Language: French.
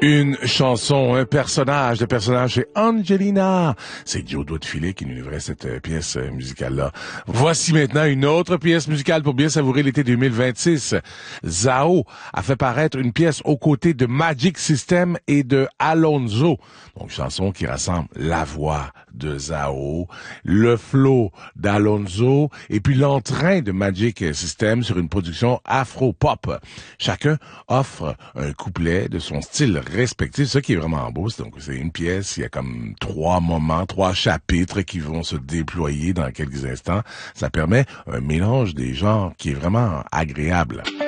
Une chanson, un personnage, le personnage c'est Angelina. C'est Joe Doigt de Filet qui nous livrait cette pièce musicale-là. Voici maintenant une autre pièce musicale pour bien savourer l'été 2026. Zao a fait paraître une pièce aux côtés de Magic System et de Alonzo. Donc, chanson qui rassemble la voix de Zao, le flow d'Alonzo et puis l'entrain de Magic System sur une production afro-pop. Chacun offre un couplet de son style respectif, ce qui est vraiment beau. Donc, c'est une pièce, il y a comme 3 moments, 3 chapitres qui vont se déployer dans quelques instants. Ça permet un mélange des genres qui est vraiment agréable.